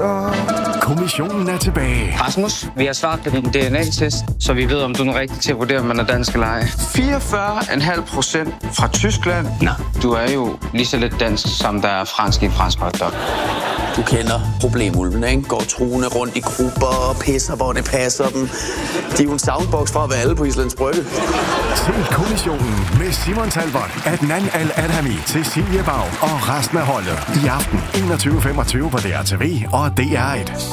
Kommissionen er tilbage. Rasmus, vi har svaret på din DNA-test, så vi ved, om du er rigtig til at vurdere, om man er dansk eller ej. 44,5% fra Tyskland. Nå, du er jo lige så lidt dansk, som der er fransk i en fransk hotdog. Du kender problemulven, ikke? Går truende rundt i grupper og pisser, hvor det passer dem. De er jo en soundbox fra at være alle på Islands Brygge. Se Kommissionen med Simon Talbot, Adnan Al-Adhami, Cecilie Bau og resten af holdet. I aften 21.25 på DRTV og DR1.